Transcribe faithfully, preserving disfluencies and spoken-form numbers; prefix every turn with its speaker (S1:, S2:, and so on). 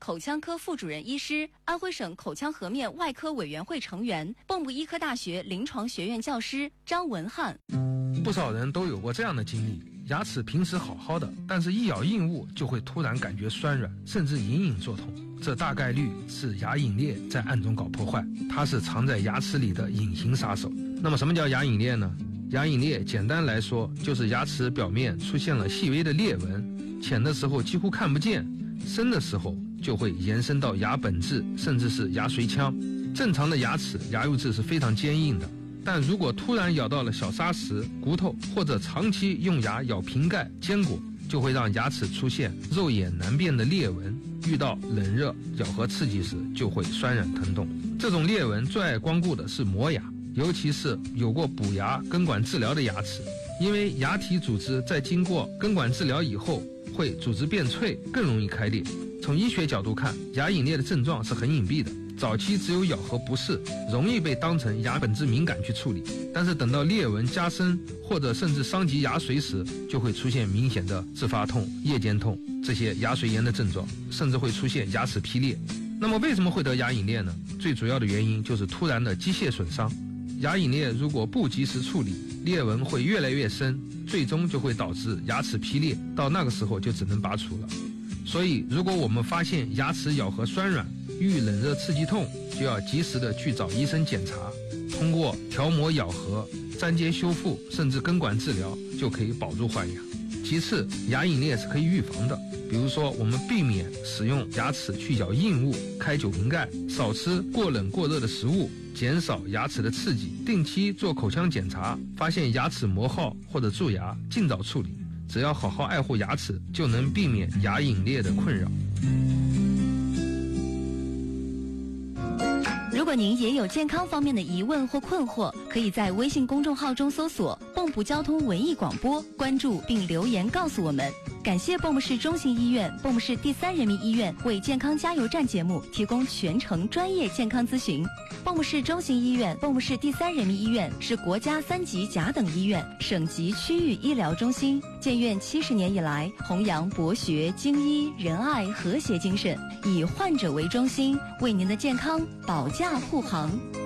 S1: 口腔科副主任医师，安徽省口腔颌面外科委员会成员，蚌埠医科大学临床学院教师张文翰。
S2: 不少人都有过这样的经历，牙齿平时好好的，但是一咬硬物就会突然感觉酸软，甚至隐隐作痛。这大概率是牙隐裂在暗中搞破坏，它是藏在牙齿里的隐形杀手。那么什么叫牙隐裂呢？牙隐裂简单来说就是牙齿表面出现了细微的裂纹，浅的时候几乎看不见，深的时候就会延伸到牙本质，甚至是牙髓腔。正常的牙齿牙釉质是非常坚硬的，但如果突然咬到了小砂石、骨头，或者长期用牙咬瓶盖、坚果，就会让牙齿出现肉眼难辨的裂纹，遇到冷热、咬合刺激时就会酸软疼痛。这种裂纹最爱光顾的是磨牙，尤其是有过补牙、根管治疗的牙齿，因为牙体组织在经过根管治疗以后会组织变脆，更容易开裂。从医学角度看，牙隐裂的症状是很隐蔽的，早期只有咬合不适，容易被当成牙本质敏感去处理，但是等到裂纹加深或者甚至伤及牙髓时，就会出现明显的自发痛、夜间痛这些牙髓炎的症状，甚至会出现牙齿劈裂。那么为什么会得牙隐裂呢？最主要的原因就是突然的机械损伤。牙隐裂如果不及时处理，裂纹会越来越深，最终就会导致牙齿劈裂，到那个时候就只能拔除了。所以如果我们发现牙齿咬合酸软，遇冷热刺激痛，就要及时的去找医生检查，通过调磨咬合、粘接修复，甚至根管治疗，就可以保住换牙。其次，牙隐裂是可以预防的，比如说我们避免使用牙齿去咬硬物、开酒瓶盖，少吃过冷过热的食物，减少牙齿的刺激，定期做口腔检查，发现牙齿磨耗或者蛀牙，尽早处理。只要好好爱护牙齿，就能避免牙隐裂的困扰。
S1: 如果您也有健康方面的疑问或困惑，可以在微信公众号中搜索蚌埠交通文艺广播，关注并留言告诉我们。感谢蚌埠市中心医院、蚌埠市第三人民医院为健康加油站节目提供全程专业健康咨询。蚌埠市中心医院、蚌埠市第三人民医院是国家三级甲等医院、省级区域医疗中心，建院七十年以来，弘扬博学、精医、仁爱、和谐精神，以患者为中心，为您的健康保驾护航。